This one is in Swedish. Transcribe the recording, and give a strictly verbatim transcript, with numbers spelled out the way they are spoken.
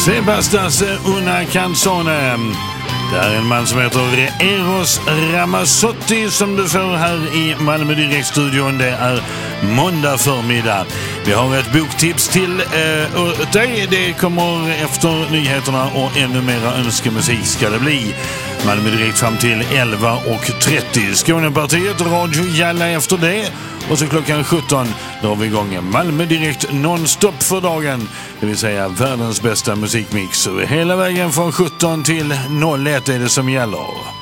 Sebastas una canzone. Det är en man som heter Eros Ramazzotti som du får här i Malmö Direkt-studion. Det är måndag förmiddag. Vi har ett boktips till eh, dig. Det kommer efter nyheterna och ännu mera önskemusik ska det bli. Malmö Direkt fram till elva och trettio. Skånepartiet, Radio Jalla efter det. Och så klockan sjutton då har vi igång Malmö Direkt non-stop för dagen. Det vill säga världens bästa musikmix. Hela vägen från sjutton till noll ett är det som gäller.